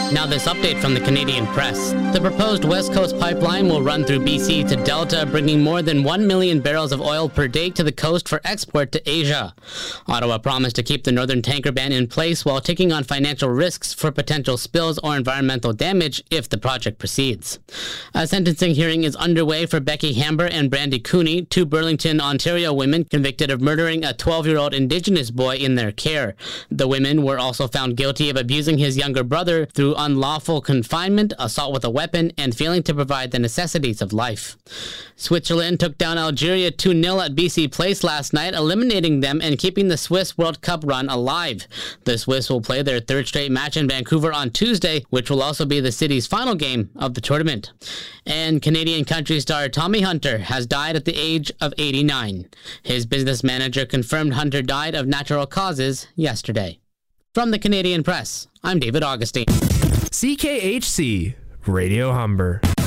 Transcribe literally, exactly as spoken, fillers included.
Now this update from the Canadian Press. The proposed West Coast pipeline will run through B C to Delta, bringing more than one million barrels of oil per day to the coast for export to Asia. Ottawa promised to keep the northern tanker ban in place while taking on financial risks for potential spills or environmental damage if the project proceeds. A sentencing hearing is underway for Becky Hamber and Brandy Cooney, two Burlington, Ontario women convicted of murdering a twelve-year-old Indigenous boy in their care. The women were also found guilty of abusing his younger brother through unlawful confinement, assault with a weapon, and failing to provide the necessities of life. Switzerland took down Algeria two nil at B C Place last night, eliminating them and keeping the Swiss World Cup run alive. The Swiss will play their third straight match in Vancouver on Tuesday, which will also be the city's final game of the tournament. And Canadian country star Tommy Hunter has died at the age of eighty-nine. His business manager confirmed Hunter died of natural causes yesterday. From the Canadian Press, I'm David Augustine. C K H C Radio Humber.